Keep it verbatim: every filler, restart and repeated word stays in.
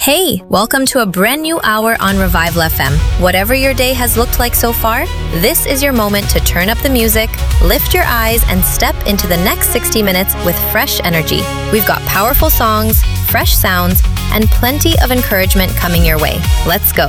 Hey, welcome to a brand new hour on Revival F M. Whatever your day has looked like so far, this is your moment to turn up the music, lift your eyes, and step into the next sixty minutes with fresh energy. We've got powerful songs, fresh sounds, and plenty of encouragement coming your way. Let's go.